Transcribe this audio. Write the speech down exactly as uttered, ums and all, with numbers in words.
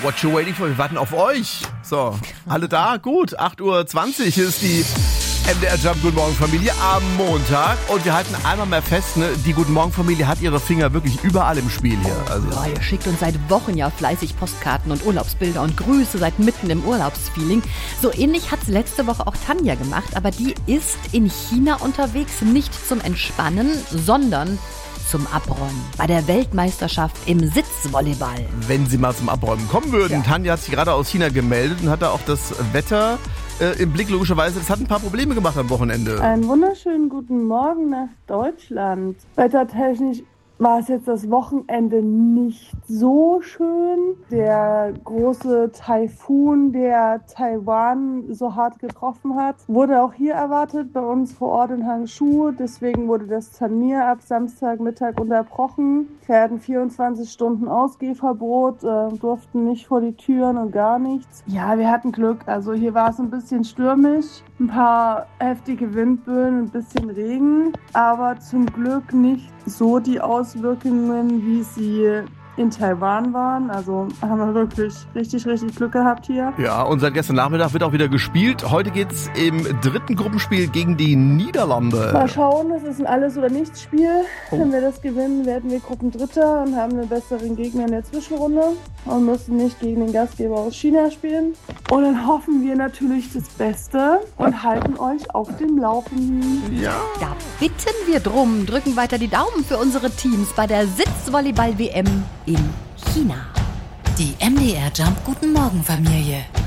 What you waiting for? Wir warten auf euch. So, alle da? Gut, acht Uhr zwanzig ist die M D R Jump Guten Morgen Familie am Montag. Und wir halten einmal mehr fest, ne, die Guten Morgen Familie hat ihre Finger wirklich überall im Spiel hier. Also. Oh, ihr schickt uns seit Wochen ja fleißig Postkarten und Urlaubsbilder und Grüße, seid mitten im Urlaubsfeeling. So ähnlich hat es letzte Woche auch Tanja gemacht, aber die ist in China unterwegs, nicht zum Entspannen, sondern zum Abräumen. Bei der Weltmeisterschaft im Sitzvolleyball. Wenn sie mal zum Abräumen kommen würden. Ja. Tanja hat sich gerade aus China gemeldet und hat da auch das Wetter äh, im Blick, logischerweise. Das hat ein paar Probleme gemacht am Wochenende. Einen wunderschönen guten Morgen nach Deutschland. Wettertechnisch war es jetzt das Wochenende nicht so schön. Der große Taifun, der Taiwan so hart getroffen hat, wurde auch hier erwartet, bei uns vor Ort in Hangzhou. Deswegen wurde das Turnier ab Samstagmittag unterbrochen. Wir hatten vierundzwanzig Stunden Ausgehverbot, äh, durften nicht vor die Türen und gar nichts. Ja, wir hatten Glück. Also hier war es ein bisschen stürmisch, ein paar heftige Windböen, ein bisschen Regen, aber zum Glück nicht so die Auswirkungen, wie sie in Taiwan waren. Also haben wir wirklich richtig, richtig Glück gehabt hier. Ja, und seit gestern Nachmittag wird auch wieder gespielt. Heute geht's im dritten Gruppenspiel gegen die Niederlande. Mal schauen, es ist ein Alles- oder Nichts-Spiel. Oh. Wenn wir das gewinnen, werden wir Gruppendritter und haben einen besseren Gegner in der Zwischenrunde und müssen nicht gegen den Gastgeber aus China spielen. Und dann hoffen wir natürlich das Beste und halten euch auf dem Laufenden. Ja. Da bitten wir drum. Drücken weiter die Daumen für unsere Teams bei der Sitzvolleyball-W M in China. Die M D R Jump Guten Morgen Familie.